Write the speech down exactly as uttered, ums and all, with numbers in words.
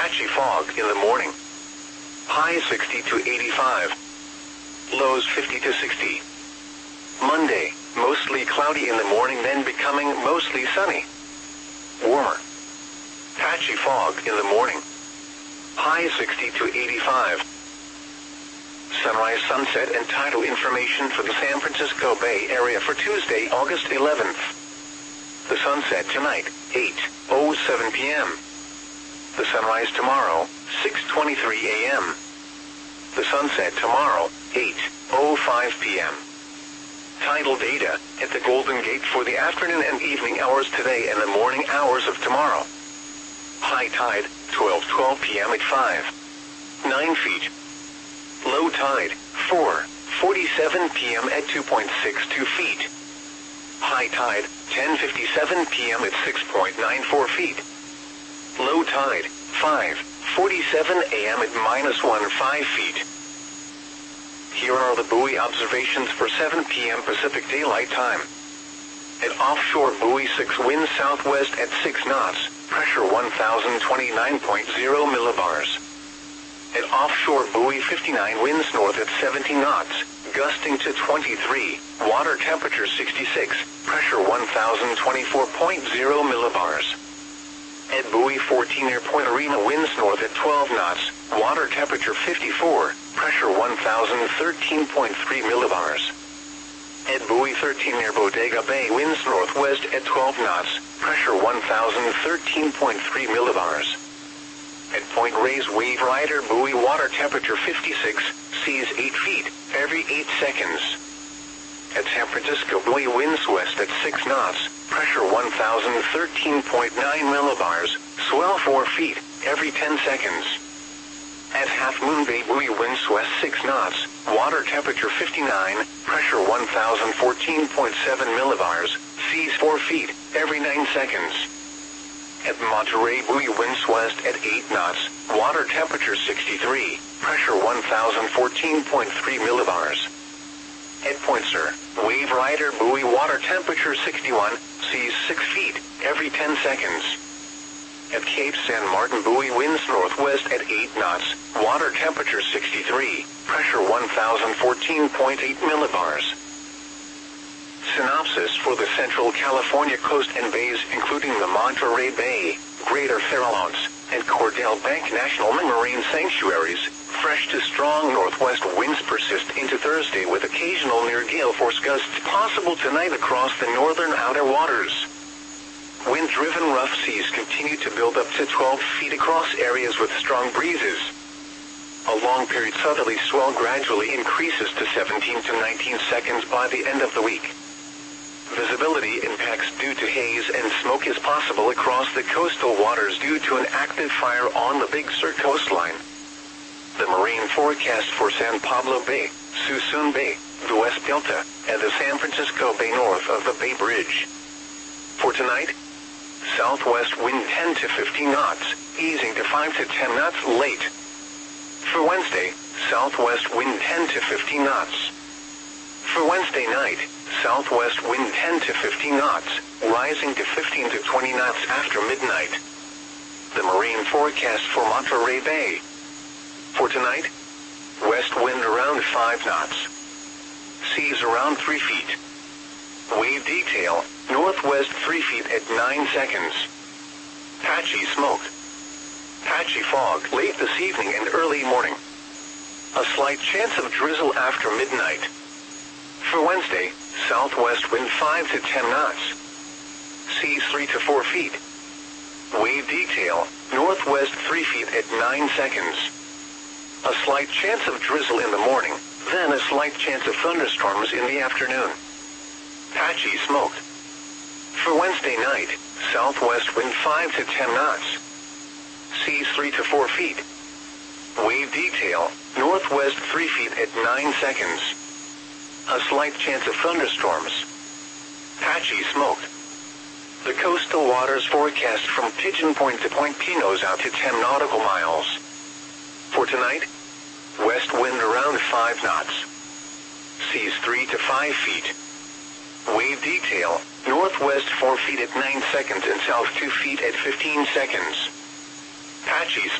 Patchy fog in the morning. High sixty to eighty-five. Lows fifty to sixty. Monday, mostly cloudy in the morning, then becoming mostly sunny. Warmer. Patchy fog in the morning. High sixty to eighty-five. Sunrise, sunset, and tidal information for the San Francisco Bay Area for Tuesday, August eleventh. The sunset tonight, eight oh seven p m The sunrise tomorrow, six twenty-three a m The sunset tomorrow, eight oh five p m Tidal data at the Golden Gate for the afternoon and evening hours today and the morning hours of tomorrow. High tide, twelve twelve p m at five nine feet. Low tide, four forty-seven p m at two point six two feet. High tide, ten fifty-seven p m at six point nine four feet. Low tide, five forty-seven a m at minus fifteen feet. Here are the buoy observations for seven p m Pacific Daylight Time. At offshore buoy six, winds southwest at six knots, pressure one thousand twenty-nine point zero millibars. At offshore buoy fifty-nine, winds north at seventeen knots, gusting to twenty-three, water temperature sixty-six, pressure one thousand twenty-four point zero millibars. At buoy fourteen near Point Arena, winds north at twelve knots, water temperature fifty-four, pressure one thousand thirteen point three millibars. At buoy thirteen near Bodega Bay, winds northwest at twelve knots, pressure one thousand thirteen point three millibars. At Point Reyes Wave Rider buoy, water temperature fifty-six, seas eight feet, every eight seconds. At San Francisco buoy, winds west at six knots, pressure one thousand thirteen point nine millibars, swell four feet, every ten seconds. At Half Moon Bay buoy, winds west six knots, water temperature fifty-nine, pressure one thousand fourteen point seven millibars, seas four feet, every nine seconds. At Monterey buoy, winds west at eight knots, water temperature sixty-three, pressure one thousand fourteen point three millibars. At Point Sur, Wave Rider buoy, water temperature sixty-one, seas six feet, every ten seconds. At Cape San Martin buoy, winds northwest at eight knots, water temperature sixty-three, pressure one thousand fourteen point eight millibars. Synopsis for the Central California coast and bays, including the Monterey Bay, Greater Farallones, and Cordell Bank National Marine Sanctuaries. Fresh to strong northwest winds persist into Thursday with occasional near gale force gusts possible tonight across the northern outer waters. Wind-driven rough seas continue to build up to twelve feet across areas with strong breezes. A long-period southerly swell gradually increases to seventeen to nineteen seconds by the end of the week. Visibility impacts due to haze and smoke is possible across the coastal waters due to an active fire on the Big Sur coastline. The marine forecast for San Pablo Bay, Suisun Bay, the West Delta, and the San Francisco Bay north of the Bay Bridge. For tonight, southwest wind ten to fifteen knots, easing to five to ten knots late. For Wednesday, southwest wind ten to fifteen knots. For Wednesday night, southwest wind ten to fifteen knots, rising to fifteen to twenty knots after midnight. The marine forecast for Monterey Bay. For tonight, west wind around five knots. Seas around three feet. Wave detail, northwest three feet at nine seconds. Patchy smoke. Patchy fog late this evening and early morning. A slight chance of drizzle after midnight. For Wednesday, southwest wind five to ten knots. Seas three to four feet. Wave detail, northwest three feet at nine seconds. A slight chance of drizzle in the morning, then a slight chance of thunderstorms in the afternoon. Patchy smoke. For Wednesday night, southwest wind five to ten knots. Seas three to four feet. Wave detail, northwest three feet at nine seconds. A slight chance of thunderstorms. Patchy smoke. The coastal waters forecast from Pigeon Point to Point Pinos out to ten nautical miles. For tonight, west wind around five knots. Seas three to five feet. Wave detail, northwest four feet at nine seconds and south two feet at fifteen seconds. Patchy